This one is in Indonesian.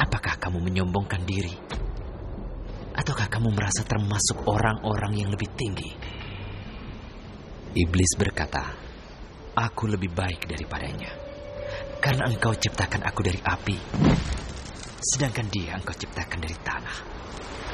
Apakah kamu menyombongkan diri? Ataukah kamu merasa termasuk orang-orang yang lebih tinggi? Iblis berkata, aku lebih baik daripadanya, karena engkau ciptakan aku dari api, sedangkan dia engkau ciptakan dari tanah.